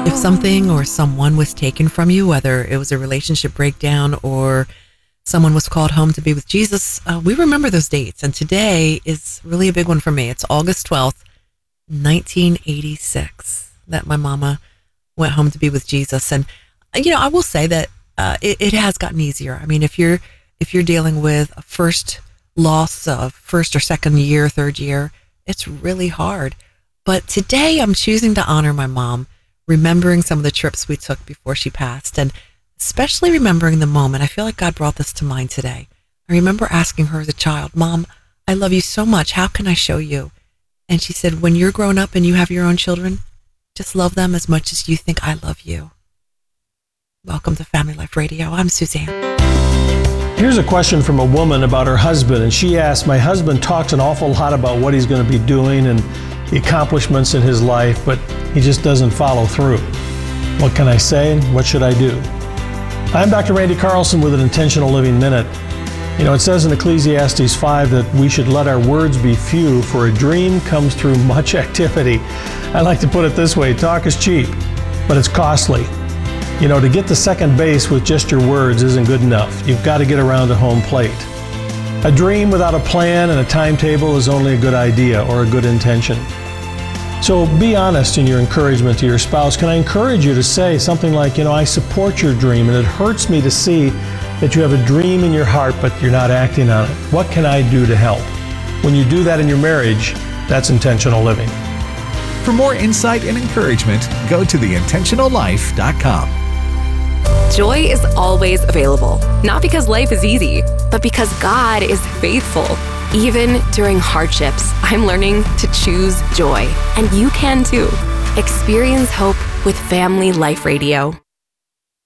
If something or someone was taken from you, whether it was a relationship breakdown or someone was called home to be with Jesus, we remember those dates. And today is really a big one for me. It's August 12th, 1986, that my mama went home to be with Jesus. And, I will say that it has gotten easier. I mean, if you're dealing with a first loss of first or second year, third year, it's really hard. But today I'm choosing to honor my mom, remembering some of the trips we took before she passed, and especially remembering the moment. I feel like God brought this to mind today. I remember asking her as a child, Mom, I love you so much. How can I show you? And she said, when you're grown up and you have your own children, just love them as much as you think I love you. Welcome to Family Life Radio. I'm Suzanne. Here's a question from a woman about her husband, and she asked, my husband talks an awful lot about what he's going to be doing and the accomplishments in his life, but he just doesn't follow through. What can I say? What should I do? I'm Dr. Randy Carlson with an Intentional Living Minute. It says in Ecclesiastes 5 that we should let our words be few, for a dream comes through much activity. I like to put it this way, talk is cheap, but it's costly. To get to second base with just your words isn't good enough. You've got to get around to home plate. A dream without a plan and a timetable is only a good idea or a good intention. So be honest in your encouragement to your spouse. Can I encourage you to say something like, I support your dream, and it hurts me to see that you have a dream in your heart, but you're not acting on it. What can I do to help? When you do that in your marriage, that's intentional living. For more insight and encouragement, go to theintentionallife.com. Joy is always available, not because life is easy, but because God is faithful. Even during hardships, I'm learning to choose joy, and you can too. Experience hope with Family Life Radio.